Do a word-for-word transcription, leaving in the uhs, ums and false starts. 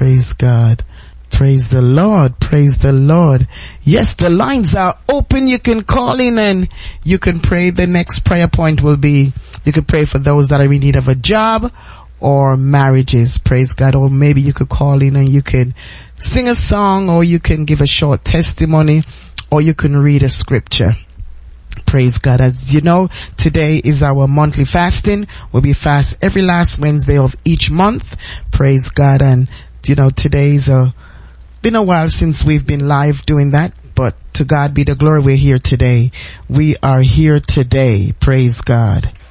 Praise God. Praise the Lord. Praise the Lord. Yes, the lines are open. You can call in and you can pray. The next prayer point will be, you could pray for those that are in need of a job or marriages. Praise God. Or maybe you could call in and you can sing a song, or you can give a short testimony, or you can read a scripture. Praise God. As you know, today is our monthly fasting. We'll be fast every last Wednesday of each month. Praise God. And you know, today's a been a while since we've been live doing that, but to God be the glory. We're here today. We are here today. Praise God.